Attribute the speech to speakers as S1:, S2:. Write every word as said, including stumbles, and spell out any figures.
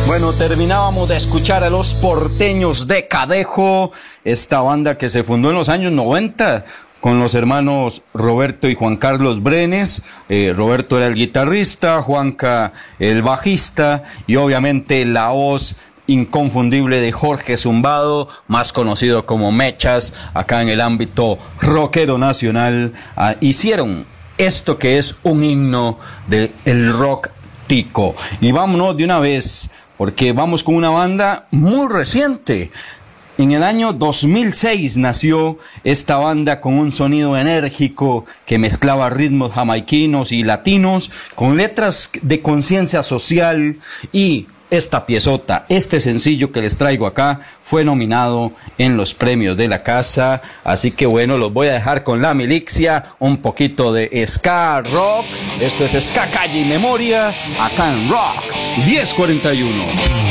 S1: Bueno, terminábamos de escuchar a los porteños de Cadejo, esta banda que se fundó en los años noventa con los hermanos Roberto y Juan Carlos Brenes. eh, Roberto era el guitarrista, Juanca el bajista y obviamente la voz inconfundible de Jorge Zumbado, más conocido como Mechas, acá en el ámbito rockero nacional. Ah, hicieron esto que es un himno del rock tico. Y vámonos de una vez, porque vamos con una banda muy reciente. En el año dos mil seis nació esta banda con un sonido enérgico que mezclaba ritmos jamaiquinos y latinos con letras de conciencia social, y esta piezota, este sencillo que les traigo acá, fue nominado en los premios de la casa. Así que bueno, los voy a dejar con la milicia, un poquito de ska rock. Esto es Ska Calle y Memoria, acá en Rock diez cuarenta y uno.